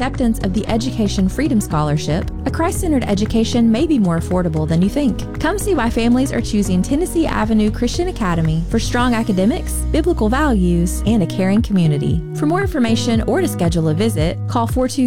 acceptance of the Education Freedom Scholarship, a Christ-centered education may be more affordable than you think. Come see why families are choosing Tennessee Avenue Christian Academy for strong academics, biblical values, and a caring community. For more information or to schedule a visit, call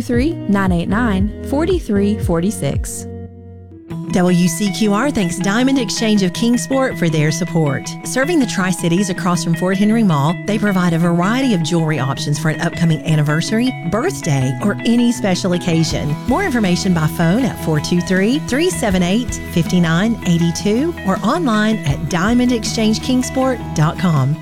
423-989-4346. WCQR thanks Diamond Exchange of Kingsport for their support. Serving the Tri-Cities across from Fort Henry Mall, they provide a variety of jewelry options for an upcoming anniversary, birthday, or any special occasion. More information by phone at 423-378-5982 or online at diamondexchangekingsport.com.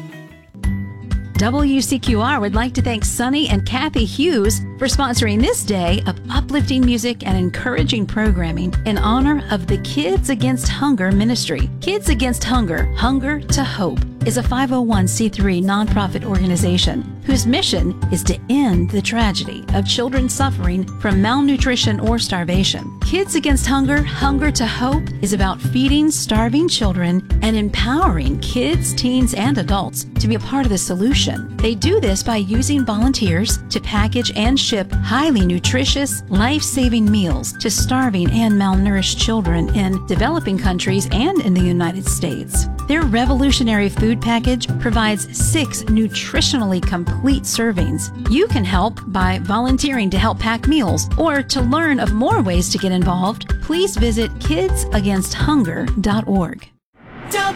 WCQR would like to thank Sonny and Kathy Hughes for sponsoring this day of uplifting music and encouraging programming in honor of the Kids Against Hunger Ministry. Kids Against Hunger, Hunger to Hope, is a 501c3 nonprofit organization whose mission is to end the tragedy of children suffering from malnutrition or starvation. Kids Against Hunger, Hunger to Hope is about feeding starving children and empowering kids, teens, and adults to be a part of the solution. They do this by using volunteers to package and ship highly nutritious, life-saving meals to starving and malnourished children in developing countries and in the United States. Their revolutionary food package provides 6 nutritionally complete servings. You can help by volunteering to help pack meals, or to learn of more ways to get involved, please visit kidsagainsthunger.org.